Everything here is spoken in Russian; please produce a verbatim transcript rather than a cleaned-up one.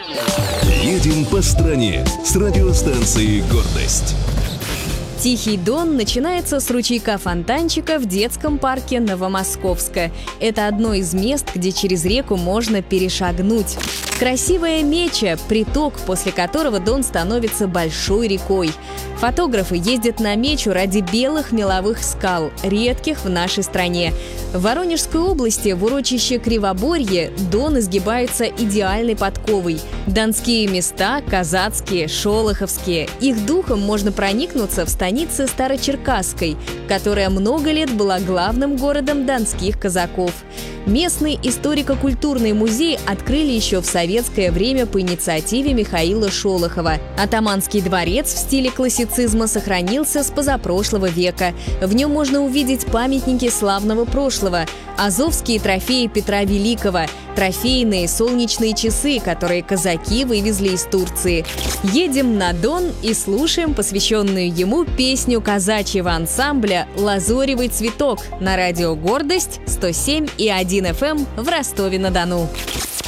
Едем по стране с радиостанцией «Гордость». Тихий Дон начинается с ручейка-фонтанчика в детском парке Новомосковска. Это одно из мест, где через реку можно перешагнуть. Красивая Меча – приток, после которого Дон становится большой рекой. Фотографы ездят на Мечу ради белых меловых скал, редких в нашей стране. В Воронежской области, в урочище Кривоборье, Дон изгибается идеальной подковой. Донские места – казацкие, шолоховские. Их духом можно проникнуться в станице Старочеркасской, которая много лет была главным городом донских казаков. Местный историко-культурный музей открыли еще в советское время по инициативе Михаила Шолохова. Атаманский дворец в стиле классицизма сохранился с позапрошлого века. В нем можно увидеть памятники славного прошлого, азовские трофеи Петра Великого, трофейные солнечные часы, которые казаки вывезли из Турции. Едем на Дон и слушаем посвященную ему песню казачьего ансамбля «Лазоревый цветок» на радио «Гордость» сто семь и один эф эм в Ростове-на-Дону.